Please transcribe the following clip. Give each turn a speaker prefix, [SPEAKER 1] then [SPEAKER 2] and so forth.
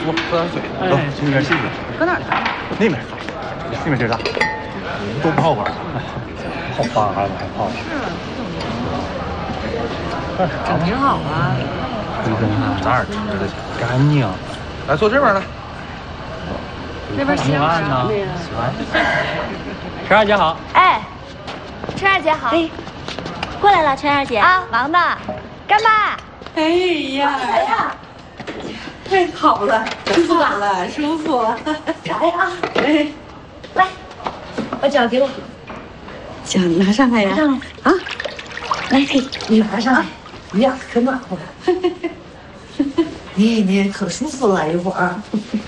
[SPEAKER 1] 服，喝点水。走，去那边歇歇。
[SPEAKER 2] 搁哪儿谈？
[SPEAKER 1] 那边，那边劲儿大。都泡会儿。泡发了还泡。
[SPEAKER 2] 整挺好啊。
[SPEAKER 1] 回头看哪儿吃的干净。来，坐这边来。
[SPEAKER 2] 那边洗碗呢。
[SPEAKER 3] 陈二姐好。
[SPEAKER 4] 哎，陈二姐好。哎，过来了，陈二姐啊，忙呢，干妈。
[SPEAKER 2] 哎呀，
[SPEAKER 4] 来呀！
[SPEAKER 2] 太好了，舒服了，舒服。
[SPEAKER 4] 来啊！哎，来，把脚给我。
[SPEAKER 2] 脚拿上来呀！
[SPEAKER 4] 拿上来啊！来，给你拿上来。
[SPEAKER 2] 呀，可暖和了。你可舒服了一会儿。